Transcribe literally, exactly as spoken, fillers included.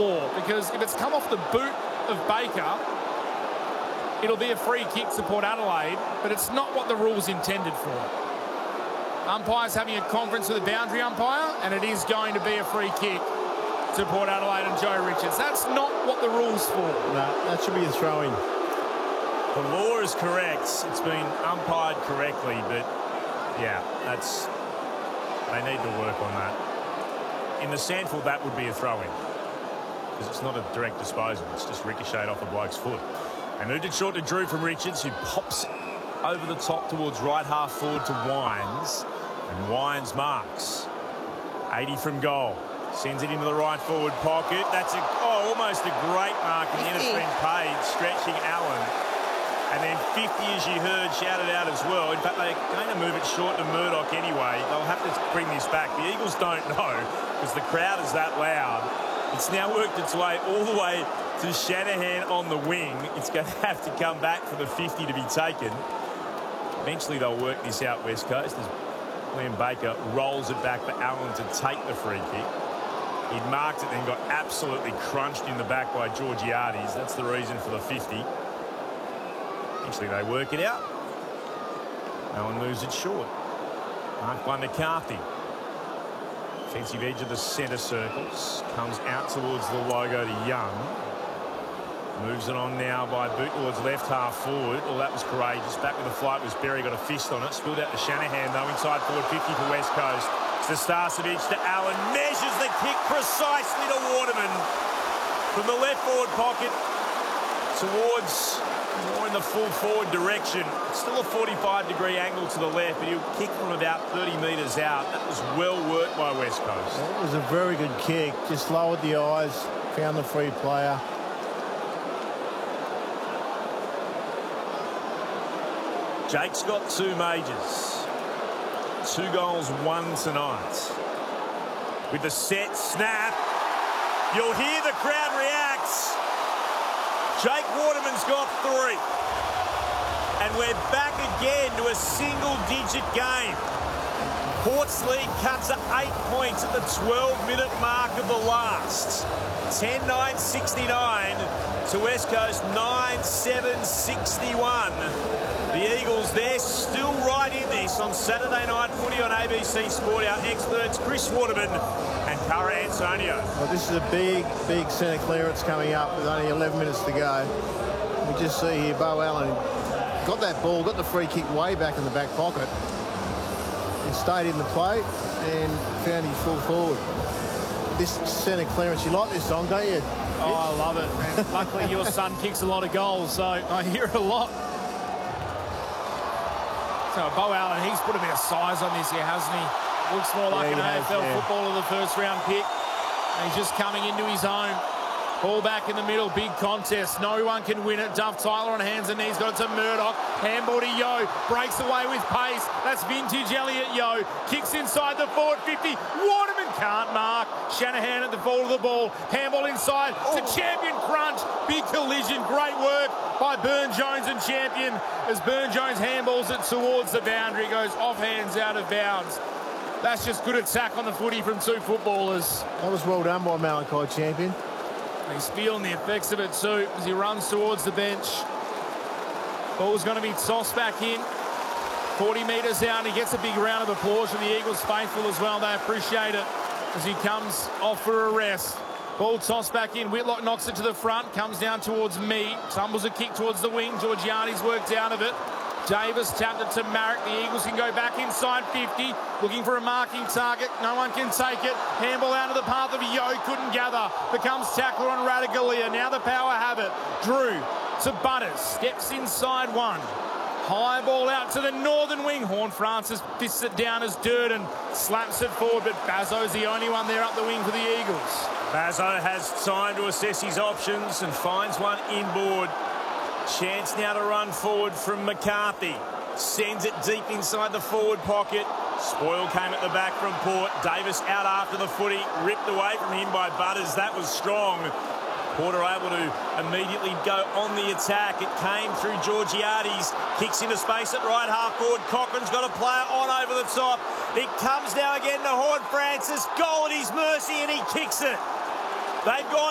Because if it's come off the boot of Baker, it'll be a free kick to Port Adelaide, but it's not what the rule's intended for. Umpire's having a conference with the boundary umpire, and it is going to be a free kick to Port Adelaide and Joe Richards. That's not what the rule's for. No, that should be a throw-in. The law is correct. It's been umpired correctly, but yeah, that's they need to work on that. In the Sandford, that would be a throw-in because it's not a direct disposal. It's just ricocheted off a bloke's foot. They moved it short to Drew from Richards, who pops over the top towards right half forward to Wines, and Wines marks. eighty from goal. Sends it into the right forward pocket. That's a, oh, almost a great mark. And the end has been paid, stretching Allen. And then fifty, as you heard, shouted out as well. In fact, they're going to move it short to Murdoch anyway. They'll have to bring this back. The Eagles don't know because the crowd is that loud. It's now worked its way all the way to Shanahan on the wing. It's going to have to come back for the fifty to be taken. Eventually, they'll work this out West Coast as Liam Baker rolls it back for Allen to take the free kick. He'd marked it, then got absolutely crunched in the back by Georgiades. That's the reason for the fifty. Eventually, they work it out. Allen moves it short. Marked by McCarthy. Offensive edge of the centre circles. Comes out towards the logo to Young. Moves it on now by boot towards left half forward. Well, that was courageous. Back with the flight was Berry. Got a fist on it. Spilled out to Shanahan, though, inside forward fifty for West Coast. To Starcevic to Allen. Measures the kick precisely to Waterman. From the left forward pocket towards more in the full forward direction. Still a forty-five degree angle to the left, but he'll kick from about thirty metres out. That was well worked by West Coast. That was a very good kick. Just lowered the eyes, found the free player. Jake's got two majors. Two goals, one tonight. With the set snap, you'll hear the crowd reacts. Jake Waterman's got three. And we're back again to a single-digit game. Port's lead cuts to eight points at the twelve minute mark of the last. ten nine sixty-nine to West Coast nine seven sixty-one. The Eagles, they're still right in this on Saturday Night Footy on A B C Sport. Our experts, Chris Waterman and Cara Antonio. Well, this is a big, big centre clearance coming up with only eleven minutes to go. We just see here Bo Allen got that ball, got the free kick way back in the back pocket. It stayed in the play and found his full forward. This centre clearance, you like this song, don't you? Oh, I love it. And luckily, your son kicks a lot of goals, so I hear it a lot. So Bo Allen, he's put a bit of size on this here, hasn't he? Looks more like yeah, an A F L has, yeah. footballer, the first round pick. And he's just coming into his own. Ball back in the middle, big contest. No one can win it. Duff Tyler on hands and knees, got it to Murdoch. Handball to Yo, breaks away with pace. That's vintage Elliot Yo. Kicks inside the forward fifty. Waterman can't mark. Shanahan at the ball of the ball. Handball inside oh. to Champion Crunch. Big collision, great work by Burne-Jones and Champion as Burne-Jones handballs it towards the boundary. It goes off hands, out of bounds. That's just good attack on the footy from two footballers. That was well done by Malachi Champion. He's feeling the effects of it too as he runs towards the bench. Ball's going to be tossed back in. forty metres out, and he gets a big round of applause from the Eagles faithful as well. They appreciate it as he comes off for a rest. Ball tossed back in. Whitlock knocks it to the front, comes down towards me. Tumbles a kick towards the wing. Georgiades worked out of it. Davis tapped it to Marek. The Eagles can go back inside fifty. Looking for a marking target. No one can take it. Handball out of the path of Yo. Couldn't gather. Becomes tackler on Radagalia. Now the power have it. Drew to Butters. Steps inside one. High ball out to the northern wing. Horne-Francis fists it down as Durden slaps it forward, but Bazzo's the only one there up the wing for the Eagles. Bazzo has time to assess his options and finds one inboard. Chance now to run forward from McCarthy. Sends it deep inside the forward pocket. Spoil came at the back from Port. Davis out after the footy. Ripped away from him by Butters. That was strong. Port are able to immediately go on the attack. It came through Georgiades. Kicks into space at right half forward. Cochran's got a player on over the top. It comes now again to Horne-Francis. Goal at his mercy and he kicks it. They've gone